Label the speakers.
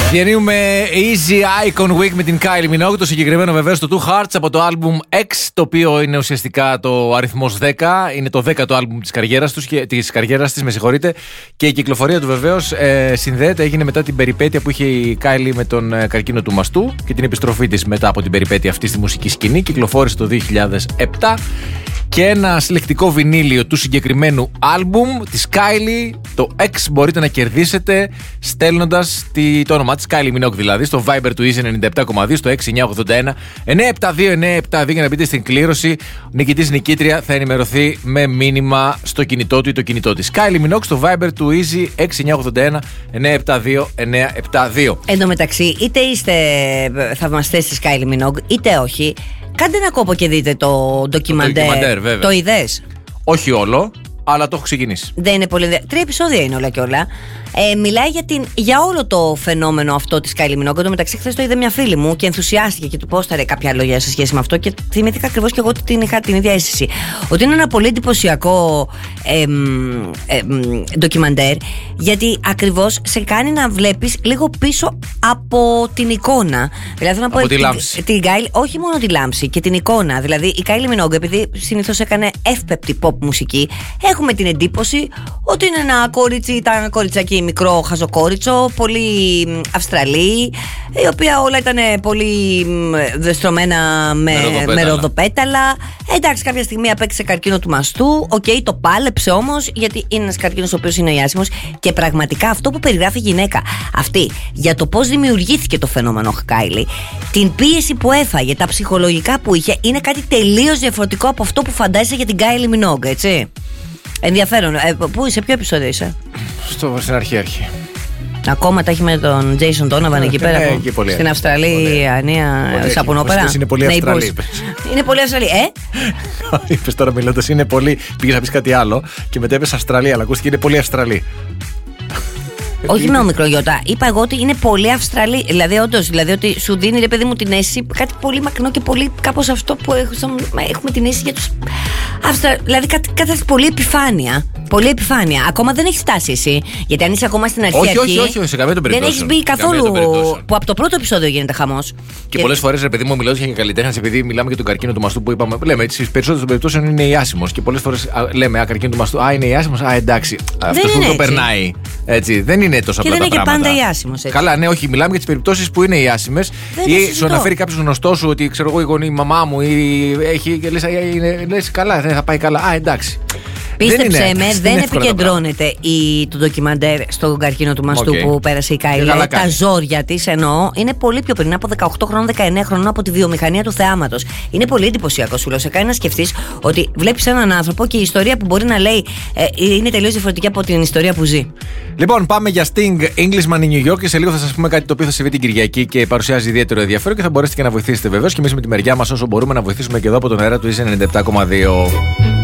Speaker 1: Διανύουμε Easy Icon Week με την Kylie Minogue. Το συγκεκριμένο βεβαίως το Two Hearts από το album X, το οποίο είναι ουσιαστικά το αριθμός 10. Είναι το 10ο album της καριέρας της, με συγχωρείτε. Και η κυκλοφορία του βεβαίως συνδέεται, έγινε μετά την περιπέτεια που είχε η Kylie με τον καρκίνο του μαστού και την επιστροφή της μετά από την περιπέτεια αυτή στη μουσική σκηνή. Κυκλοφόρησε το 2007. Και ένα συλλεκτικό βινίλιο του συγκεκριμένου άλμπουμ της Kylie, το X, μπορείτε να κερδίσετε στέλνοντας το όνομά της, Kylie Minogue δηλαδή, στο Viber του Easy 97,2 στο 6981 972 για να μπείτε στην κλήρωση. Ο νικητής νικήτρια θα ενημερωθεί με μήνυμα στο κινητό του ή το κινητό της. Kylie Minogue στο Viber του Easy 6981 972 972.
Speaker 2: Εν τω μεταξύ, είτε είστε θαυμαστές της Kylie Minogue είτε όχι, κάντε ένα κόπο και δείτε το ντοκιμαντέρ. Το είδες?
Speaker 1: Όχι όλο, αλλά το έχω ξεκινήσει.
Speaker 2: Δεν είναι πολύ. 3 επεισόδια είναι όλα και όλα. Μιλάει για όλο το φαινόμενο αυτό της Kylie Minogue. Εν τω μεταξύ, χθες το είδε μια φίλη μου και ενθουσιάστηκε και του πόσταρε κάποια λόγια σε σχέση με αυτό. Και θυμήθηκα ακριβώς και εγώ ότι είχα την ίδια αίσθηση. Ότι είναι ένα πολύ εντυπωσιακό ντοκιμαντέρ, γιατί ακριβώς σε κάνει να βλέπεις λίγο πίσω από την εικόνα. Δηλαδή, να πω
Speaker 1: τη λάμψη.
Speaker 2: Την Kylie, όχι μόνο τη λάμψη και την εικόνα. Δηλαδή, η Kylie Minogue, επειδή συνήθως έκανε εύπεπτη pop μουσική, έχουμε την εντύπωση ότι είναι ένα κοριτσάκι μικρό χαζοκόριτσο, πολύ Αυστραλή, η οποία όλα ήταν πολύ δεστρωμένα με ροδοπέταλα. Εντάξει, κάποια στιγμή απέκτησε καρκίνο του μαστού. Το πάλεψε όμως, γιατί είναι ένας καρκίνος ο οποίος είναι ιάσιμος. Και πραγματικά αυτό που περιγράφει η γυναίκα αυτή για το πώς δημιουργήθηκε το φαινόμενο Kylie, την πίεση που έφαγε, τα ψυχολογικά που είχε, είναι κάτι τελείως διαφορετικό από αυτό που φαντάζεσαι για την Kylie Minogue, έτσι. Ενδιαφέρον. Πού είσαι, ποιο επεισόδιο είσαι?
Speaker 1: Στην αρχή.
Speaker 2: Ακόμα τα έχει με τον Jason Donovan εκεί πέρα. Στην Αυστραλία, σαπουνόπερα.
Speaker 1: Είναι πολύ Αυστραλή.
Speaker 2: Είναι πολύ Αυστραλή,
Speaker 1: Είπες τώρα μιλώντας, είναι πολύ. Πήγες να πεις κάτι άλλο και μετά είπες Αυστραλία, αλλά ακούστηκε είναι πολύ Αυστραλή.
Speaker 2: Όχι με όμικρο γιώτα. Είπα εγώ ότι είναι πολύ Αυστραλή. Δηλαδή, όντως, ότι σου δίνει, ρε παιδί μου, την αίσθηση κάτι πολύ μακρινό και πολύ κάπως αυτό που έχουμε την αίσθηση για τους Αυστραλίους. Δηλαδή, κάτι πολύ επιφάνεια. Πολύ επιφάνεια. Ακόμα δεν έχει φτάσει εσύ. Γιατί αν είσαι ακόμα στην αρχή.
Speaker 1: Όχι, σε καμία των περιπτώσεων.
Speaker 2: Δεν έχει μπει καθόλου. Που από το πρώτο επεισόδιο γίνεται χαμός.
Speaker 1: Και πολλές φορές, ρε παιδί μου, μιλώντας για καλλιτέχνες, επειδή μιλάμε για τον καρκίνο του μαστού που είπαμε. Λέμε έτσι, στις περισσότερες περιπτώσεις είναι ιάσιμος. Και πολλές φορές λέμε καρκίνο του μαστού. Είναι ιάσιμος. Εντάξει. Αυτό που το περνάει. Έτσι. Δεν είναι τόσο απλά.
Speaker 2: Και δεν είναι και πάντα ιάσιμος.
Speaker 1: Καλά, ναι, όχι. Μιλάμε για τις περιπτώσεις που είναι ιάσιμες. Ή σου αναφέρει κάποιος γνωστό σου ότι ξέρω εγώ η μαμά μου ή έχει. Και λες καλά, δεν θα πάει καλά. Εντάξει.
Speaker 2: Πίστεψε με, δεν επικεντρώνεται το ντοκιμαντέρ στον καρκίνο του μαστού που πέρασε η Kylie. Τα ζόρια της εννοώ είναι πολύ πιο πριν, από 18 χρόνων, 19 χρόνων, από τη βιομηχανία του θεάματος. Είναι πολύ εντυπωσιακό, σου λέω. Σε κάνει να σκεφτείς ότι βλέπεις έναν άνθρωπο και η ιστορία που μπορεί να λέει είναι τελείως διαφορετική από την ιστορία που ζει.
Speaker 1: Λοιπόν, πάμε για Sting, Englishman in New York, και σε λίγο θα σας πούμε κάτι το οποίο θα συμβεί την Κυριακή και παρουσιάζει ιδιαίτερο ενδιαφέρον και θα μπορέσετε και να βοηθήσετε βεβαίως και εμείς με τη μεριά μας όσο μπορούμε να βοηθήσουμε και εδώ από τον αέρα του Easy 97,2.